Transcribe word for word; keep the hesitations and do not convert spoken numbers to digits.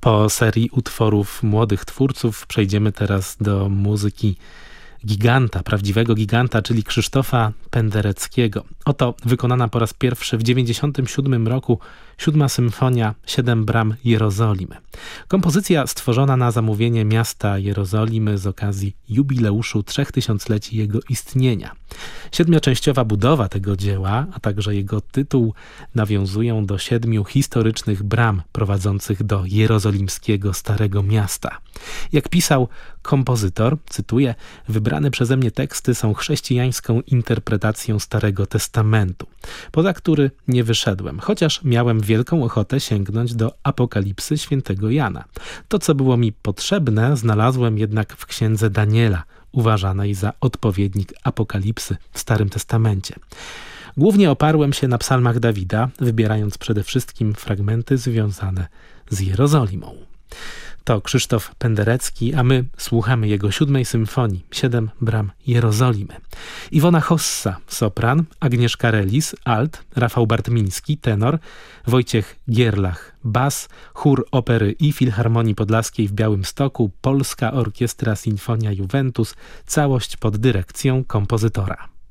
Po serii utworów młodych twórców przejdziemy teraz do muzyki giganta, prawdziwego giganta, czyli Krzysztofa Pendereckiego. Oto wykonana po raz pierwszy w dziewięćdziesiątym siódmym roku siódma symfonia Siedem bram Jerozolimy. Kompozycja stworzona na zamówienie miasta Jerozolimy z okazji jubileuszu trzech tysiącleci jego istnienia. Siedmioczęściowa budowa tego dzieła, a także jego tytuł nawiązują do siedmiu historycznych bram prowadzących do jerozolimskiego Starego Miasta. Jak pisał kompozytor, cytuję, wybrane przeze mnie teksty są chrześcijańską interpretacją Starego Testamentu, poza który nie wyszedłem, chociaż miałem wielką ochotę sięgnąć do Apokalipsy świętego Jana. To, co było mi potrzebne, znalazłem jednak w księdze Daniela, uważanej za odpowiednik Apokalipsy w Starym Testamencie. Głównie oparłem się na psalmach Dawida, wybierając przede wszystkim fragmenty związane z Jerozolimą. To Krzysztof Penderecki, a my słuchamy jego siódmej symfonii, Siedem bram Jerozolimy. Iwona Hossa, sopran, Agnieszka Relis, alt, Rafał Bartmiński, tenor, Wojciech Gierlach, bas, chór Opery i Filharmonii Podlaskiej w Białymstoku, Polska Orkiestra Sinfonia Juventus, całość pod dyrekcją kompozytora.